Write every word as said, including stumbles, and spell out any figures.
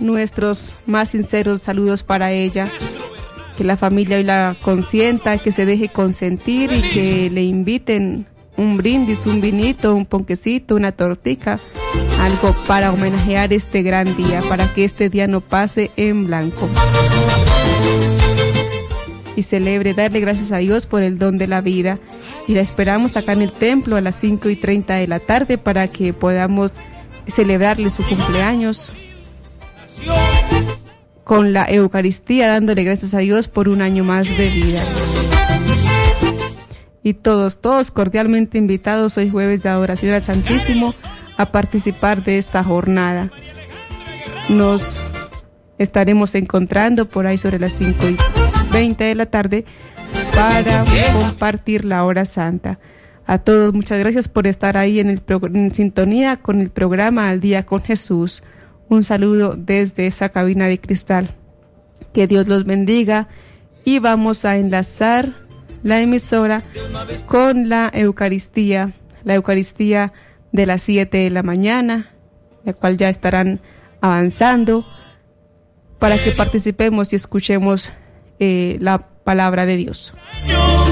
nuestros más sinceros saludos para ella. Que la familia hoy la consienta, que se deje consentir y que le inviten un brindis, un vinito, un ponquecito, una tortica, algo para homenajear este gran día, para que este día no pase en blanco. Y celebre, darle gracias a Dios por el don de la vida. Y la esperamos acá en el templo a las cinco y treinta de la tarde para que podamos celebrarle su cumpleaños con la Eucaristía, dándole gracias a Dios por un año más de vida. Y todos, todos cordialmente invitados hoy jueves de adoración al Santísimo a participar de esta jornada. Nos estaremos encontrando por ahí sobre las cinco y veinte de la tarde para compartir la hora santa. A todos, muchas gracias por estar ahí en, el pro- en sintonía con el programa Al Día con Jesús. Un saludo desde esa cabina de cristal. Que Dios los bendiga y vamos a enlazar la emisora con la Eucaristía, la Eucaristía de las siete de la mañana, la cual ya estarán avanzando para que participemos y escuchemos eh, la palabra de Dios.